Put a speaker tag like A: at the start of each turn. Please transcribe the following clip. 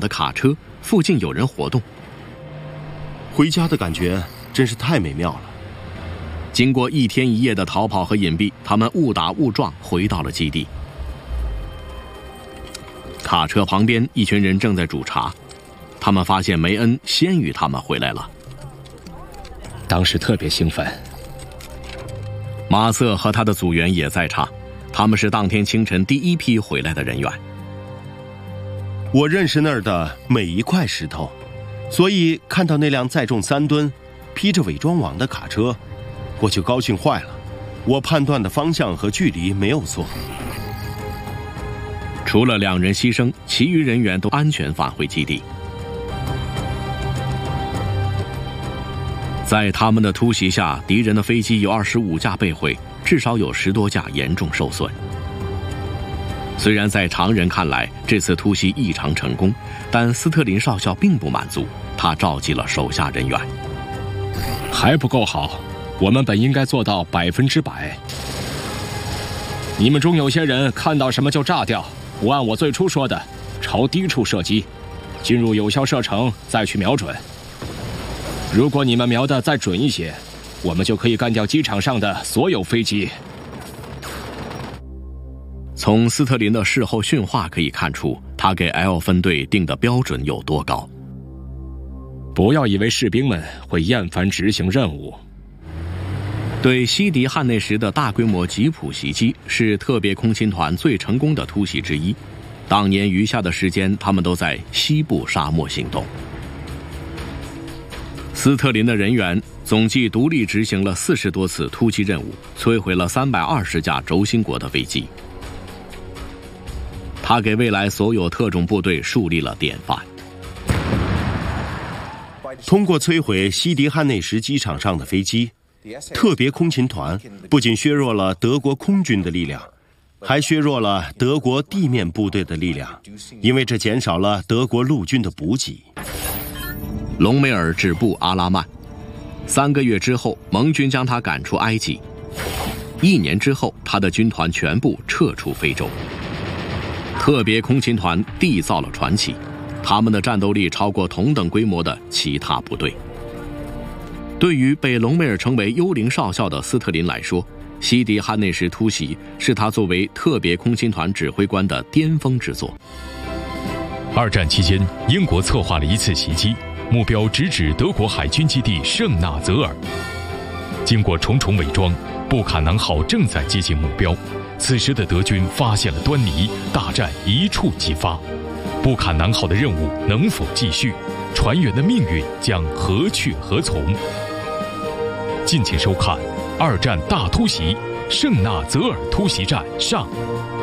A: 的卡车，附近有人活动。
B: 回家的感觉真是太美妙了。
A: 经过1天1夜的逃跑和隐蔽，他们误打误撞回到了基地。卡车旁边，一群人正在煮茶，他们发现梅恩先于他们回来了。
C: 当时特别兴奋。
A: 马瑟和他的组员也在场，他们是当天清晨第一批回来的人员。
B: 我认识那儿的每一块石头，所以看到那辆载重3吨、披着伪装网的卡车，我就高兴坏了。我判断的方向和距离没有错。
A: 除了2人牺牲，其余人员都安全返回基地。在他们的突袭下，敌人的飞机有25架被毁，至少有10多架严重受损。虽然在常人看来这次突袭异常成功，但斯特林少校并不满足，他召集了手下人员。
C: 还不够好，我们本应该做到100%。你们中有些人看到什么就炸掉，不按我最初说的，朝低处射击，进入有效射程再去瞄准。如果你们瞄得再准一些，我们就可以干掉机场上的所有飞机。
A: 从斯特林的事后训话可以看出，他给 L 分队定的标准有多高。
C: 不要以为士兵们会厌烦执行任务。
A: 对西迪汉内什的大规模吉普袭击是特别空勤团最成功的突袭之一。当年余下的时间，他们都在西部沙漠行动。斯特林的人员总计独立执行了40多次突击任务，摧毁了320架轴心国的飞机。他给未来所有特种部队树立了典范。
B: 通过摧毁西迪汉内什机场上的飞机，特别空勤团不仅削弱了德国空军的力量，还削弱了德国地面部队的力量，因为这减少了德国陆军的补给。
A: 隆美尔止步阿拉曼，3个月之后，盟军将他赶出埃及。1年之后，他的军团全部撤出非洲。特别空勤团缔造了传奇，他们的战斗力超过同等规模的其他部队。对于被隆美尔称为幽灵少校的斯特林来说，西迪汉内什突袭是他作为特别空勤团指挥官的巅峰之作。
D: 2战期间，英国策划了一次袭击，目标直指德国海军基地圣纳泽尔。经过重重伪装，布坎南号正在接近目标。此时的德军发现了端倪，大战一触即发。布坎南号的任务能否继续？船员的命运将何去何从？敬请收看《2战大突袭：圣纳泽尔突袭战上》。